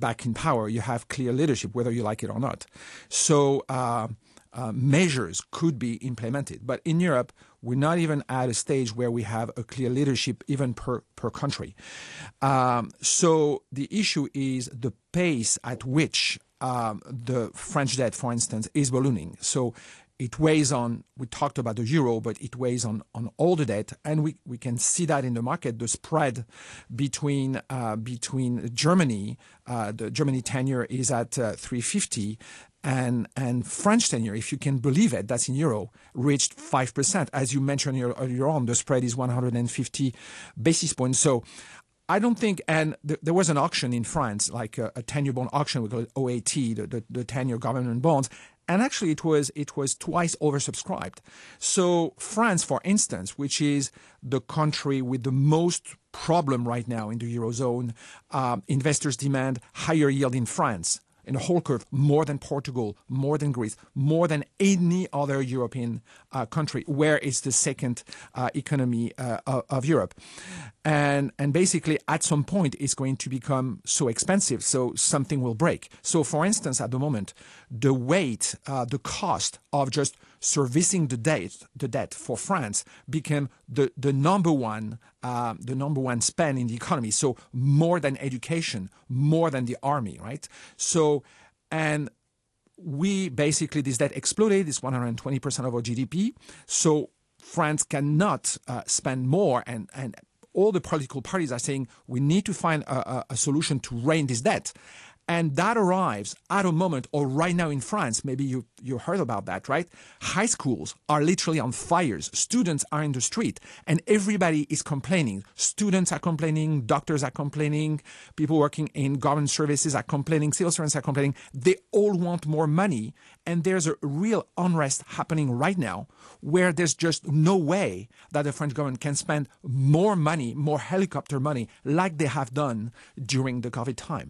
back in power, you have clear leadership, whether you like it or not. So measures could be implemented. But in Europe, we're not even at a stage where we have a clear leadership even per country. So the issue is the pace at which the French debt, for instance, is ballooning. So it weighs on, we talked about the euro, but it weighs on all the debt. And we can see that in the market, the spread between Germany, the Germany 10-year is at 350, and French 10-year, if you can believe it, that's in euro, reached 5%. As you mentioned earlier on, the spread is 150 basis points. So I don't think, and there was an auction in France, like a 10-year bond auction, we call it OAT, the 10-year government bonds, and actually it was twice oversubscribed. So France, for instance, which is the country with the most problem right now in the Eurozone, investors demand higher yield in France, in the whole curve, more than Portugal, more than Greece, more than any other European country, where it's the second economy of Europe. And basically, at some point, it's going to become so expensive, so something will break. So, for instance, at the moment, the weight, the cost of just servicing the debt for France became the number one spend in the economy. So more than education, more than the army, right? So, and we basically, this debt exploded. It's 120% of our GDP. So France cannot spend more, and all the political parties are saying we need to find a solution to rein this debt. And that arrives at a moment, or right now in France, maybe you heard about that, right? High schools are literally on fires. Students are in the street, and everybody is complaining. Students are complaining, doctors are complaining, people working in government services are complaining, civil servants are complaining. They all want more money, and there's a real unrest happening right now where there's just no way that the French government can spend more money, more helicopter money, like they have done during the COVID time.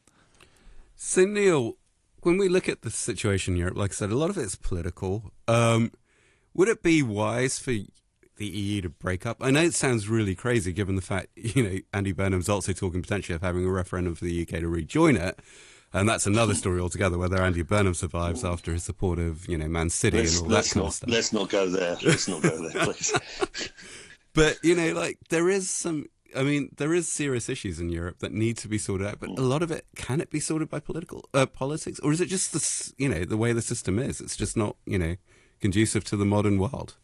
So, Neil, when we look at the situation in Europe, like I said, a lot of it's political. Would it be wise for the EU to break up? I know it sounds really crazy given the fact, Andy Burnham's also talking potentially of having a referendum for the UK to rejoin it. And that's another story altogether, whether Andy Burnham survives after his support of, Man City and all that kind of stuff. Let's not go there. Let's not go there, please. But, there is serious issues in Europe that need to be sorted out, but a lot of it, can it be sorted by politics? Or is it just the way the system is? It's just not, conducive to the modern world?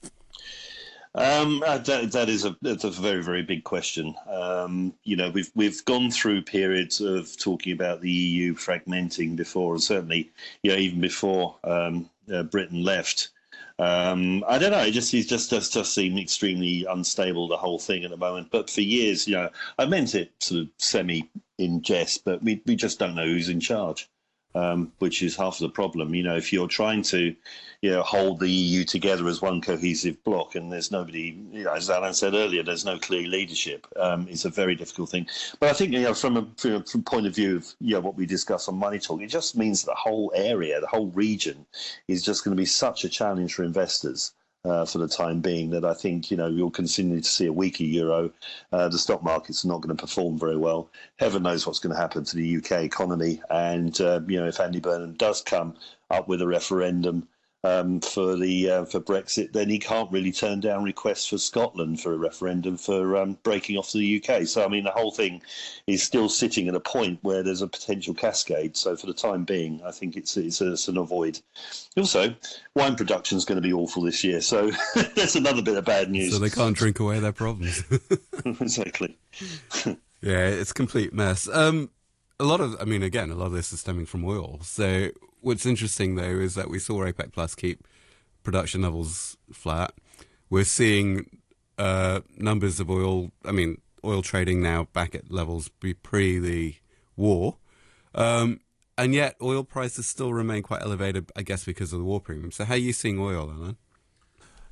That's a very, very big question. We've gone through periods of talking about the EU fragmenting before, and certainly, even before Britain left. I don't know. It just seemed extremely unstable, the whole thing at the moment. But for years, I meant it sort of semi in jest, but we just don't know who's in charge, which is half of the problem. If you're trying to, hold the EU together as one cohesive bloc, and there's nobody, as Alain said earlier, there's no clear leadership. It's a very difficult thing. But I think, from point of view of what we discuss on Money Talk, it just means the whole area, the whole region, is just going to be such a challenge for investors. For the time being, that I think you'll continue to see a weaker euro. The stock market's not going to perform very well. Heaven knows what's going to happen to the UK economy. And if Andy Burnham does come up with a referendum for Brexit, then he can't really turn down requests for Scotland for a referendum for breaking off to the UK. So the whole thing is still sitting at a point where there's a potential cascade. So for the time being, I think it's an avoid. Also, wine production is going to be awful this year, so that's another bit of bad news. So they can't drink away their problems. Exactly. Yeah, it's a complete mess. A lot of this is stemming from oil. So what's interesting, though, is that we saw OPEC Plus keep production levels flat. We're seeing numbers of oil trading now back at levels pre the war. And yet oil prices still remain quite elevated, I guess, because of the war premium. So how are you seeing oil, Alain?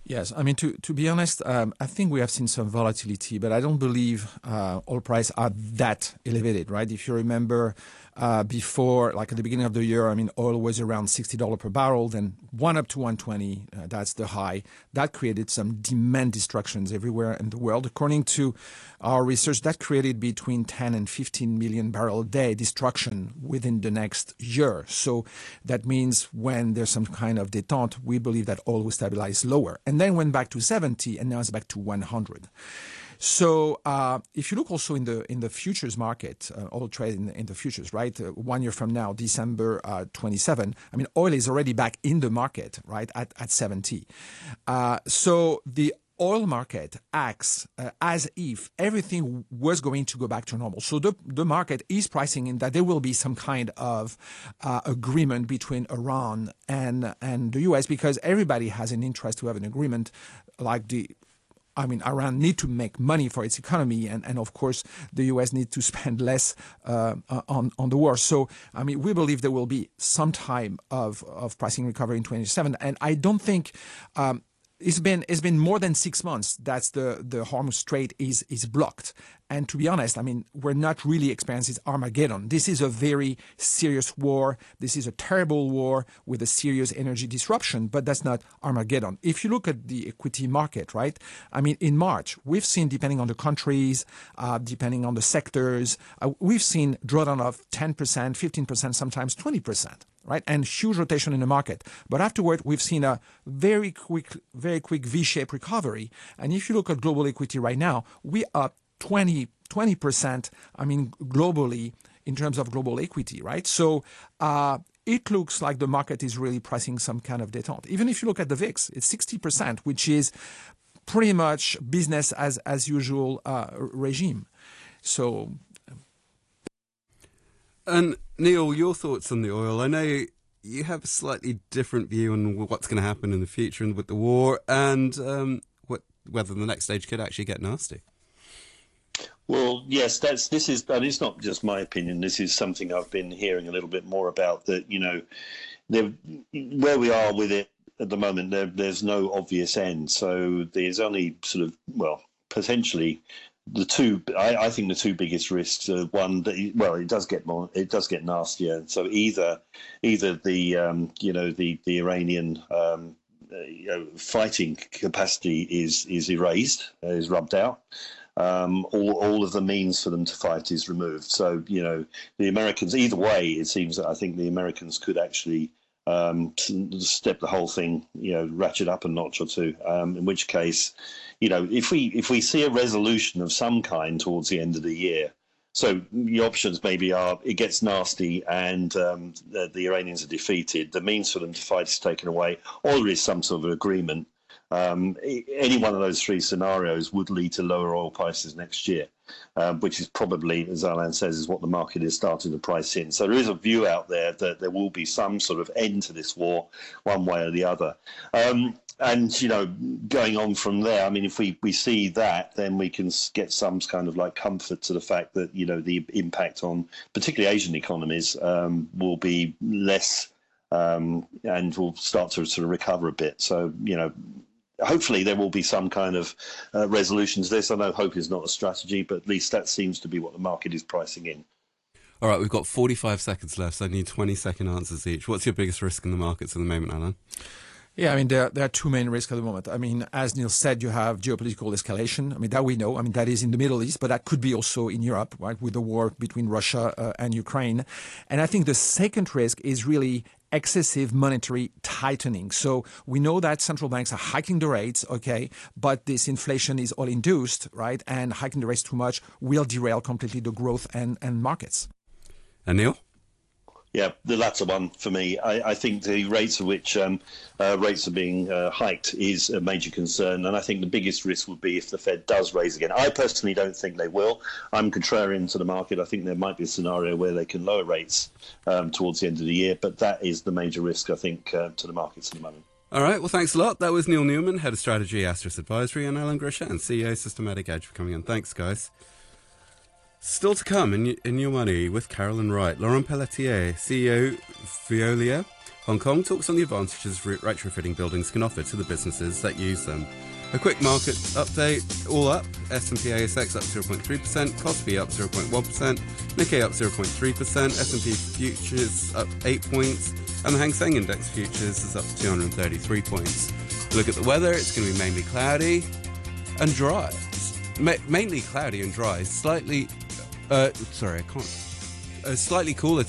Yes, I mean, to be honest, I think we have seen some volatility, but I don't believe oil prices are that elevated, right? If you remember before, like at the beginning of the year, I mean, oil was around $60 per barrel, then one up to 120, that's the high. That created some demand destructions everywhere in the world. According to our research, that created between 10 and 15 million barrel a day destruction within the next year. So that means when there's some kind of detente, we believe that oil will stabilize lower. And then went back to 70, and now it's back to 100. So if you look also in the futures market, oil trade in the futures, right? 1 year from now, December 27, I mean, oil is already back in the market, right, at 70. So the oil market acts as if everything was going to go back to normal. So the market is pricing in that there will be some kind of agreement between Iran and the U.S. because everybody has an interest to have an agreement like Iran need to make money for its economy, and of course, the U.S. need to spend less on the war. So, I mean, we believe there will be some time of pricing recovery in 2027, and I don't think it's been more than 6 months that the Hormuz Strait is blocked. And to be honest, I mean, we're not really experiencing Armageddon. This is a very serious war. This is a terrible war with a serious energy disruption, but that's not Armageddon. If you look at the equity market, right? I mean, in March, we've seen, depending on the countries, depending on the sectors, we've seen drawdown of 10%, 15%, sometimes 20%. Right, and huge rotation in the market. But afterward, we've seen a very quick V-shaped recovery. And if you look at global equity right now, we are up 20%, I mean, globally in terms of global equity, right? So it looks like the market is really pricing some kind of detente. Even if you look at the VIX, it's 60%, which is pretty much business as usual regime. So. And Neil, your thoughts on the oil? I know you have a slightly different view on what's going to happen in the future and with the war, and whether the next stage could actually get nasty. Well, yes, this is, and it's not just my opinion. This is something I've been hearing a little bit more about. That where we are with it at the moment, there's no obvious end. So there's only sort of potentially. I think the two biggest risks are one that it does get nastier. So either the Iranian fighting capacity is erased, is rubbed out. All of the means for them to fight is removed. So the Americans, either way, it seems that I think the Americans could actually step the whole thing, ratchet up a notch or two. In which case, if we see a resolution of some kind towards the end of the year, so the options maybe are it gets nasty and the Iranians are defeated, the means for them to fight is taken away, or there is some sort of agreement. Any one of those three scenarios would lead to lower oil prices next year, which is probably, as Alain says, is what the market is starting to price in. So there is a view out there that there will be some sort of end to this war, one way or the other. And, going on from there, I mean, if we see that, then we can get some kind of like comfort to the fact that, the impact on particularly Asian economies will be less and will start to sort of recover a bit. So, hopefully there will be some kind of resolution to this. I know hope is not a strategy, but at least that seems to be what the market is pricing in. All right, we've got 45 seconds left, so I need 20-second answers each. What's your biggest risk in the markets at the moment, Alain? Yeah, I mean, there are two main risks at the moment. I mean, as Neil said, you have geopolitical escalation. I mean, that we know. I mean, that is in the Middle East, but that could be also in Europe, right, with the war between Russia and Ukraine. And I think the second risk is really excessive monetary tightening. So we know that central banks are hiking the rates, okay, but this inflation is all induced, right? And hiking the rates too much will derail completely the growth and markets. And Neil? Yeah, the latter one for me. I think the rates at which rates are being hiked is a major concern, and I think the biggest risk would be if the Fed does raise again. I personally don't think they will. I'm contrarian to the market. I think there might be a scenario where they can lower rates towards the end of the year, but that is the major risk, I think, to the markets at the moment. All right, well, thanks a lot. That was Neil Newman, Head of Strategy, Asterisk Advisory, and Alain Grosjean, CEO, Systematic Edge, for coming in. Thanks, guys. Still to come in Your Money with Carolyn Wright. Laurent Pelletier, CEO Veolia Hong Kong, talks on the advantages retrofitting buildings can offer to the businesses that use them. A quick market update, all up. S&P ASX up 0.3%, Kospi up 0.1%, Nikkei up 0.3%, S&P futures up 8 points, and the Hang Seng Index futures is up 233 points. Look at the weather, it's going to be mainly cloudy and dry. Mainly cloudy and dry. Slightly cooler